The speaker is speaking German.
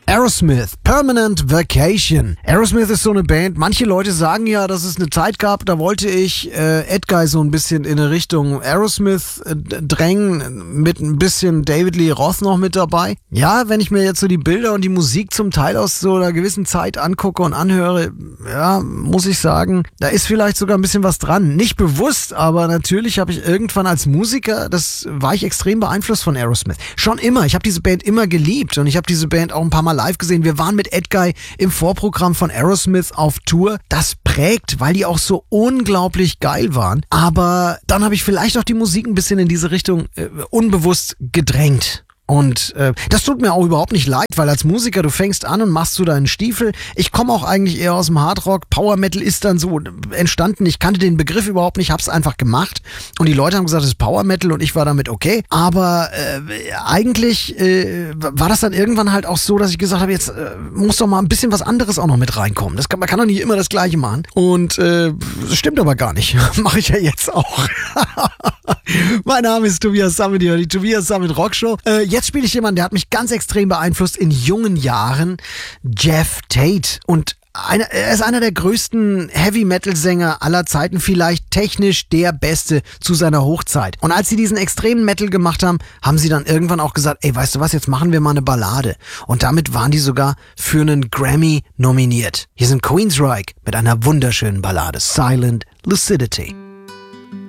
Aerosmith, Permanent Vacation. Aerosmith ist so eine Band, manche Leute sagen ja, dass es eine Zeit gab, da wollte ich Edguy so ein bisschen in eine Richtung Aerosmith drängen, mit ein bisschen David Lee Roth noch mit dabei. Ja, wenn ich mir jetzt so die Bilder und die Musik zum Teil aus so einer gewissen Zeit angucke und anhöre, ja, muss ich sagen, da ist vielleicht sogar ein bisschen was dran. Nicht bewusst, aber natürlich habe ich irgendwann als Musiker, das war ich extrem beeinflusst von Aerosmith. Schon immer, ich habe diese Band immer geliebt und ich habe diese Band auch ein paar Mal live gesehen. Wir waren mit Edguy im Vorprogramm von Aerosmith auf Tour. Das prägt, weil die auch so unglaublich geil waren. Aber dann habe ich vielleicht auch die Musik ein bisschen in diese Richtung unbewusst gedrängt. Und das tut mir auch überhaupt nicht leid, weil als Musiker, du fängst an und machst so deinen Stiefel. Ich komme auch eigentlich eher aus dem Hardrock. Power Metal ist dann so entstanden. Ich kannte den Begriff überhaupt nicht, hab's einfach gemacht. Und die Leute haben gesagt, es ist Power Metal und ich war damit okay. Aber eigentlich war das dann irgendwann halt auch so, dass ich gesagt habe, jetzt muss doch mal ein bisschen was anderes auch noch mit reinkommen. Man kann doch nicht immer das Gleiche machen. Und das stimmt aber gar nicht. Mache ich ja jetzt auch. Mein Name ist Tobias Sammet, die Tobias Sammet Rockshow. Jetzt spiele ich jemanden, der hat mich ganz extrem beeinflusst in jungen Jahren, Geoff Tate. Und er ist einer der größten Heavy-Metal-Sänger aller Zeiten, vielleicht technisch der Beste zu seiner Hochzeit. Und als sie diesen extremen Metal gemacht haben, haben sie dann irgendwann auch gesagt, ey, weißt du was, jetzt machen wir mal eine Ballade. Und damit waren die sogar für einen Grammy nominiert. Hier sind Queensryche mit einer wunderschönen Ballade, Silent Lucidity.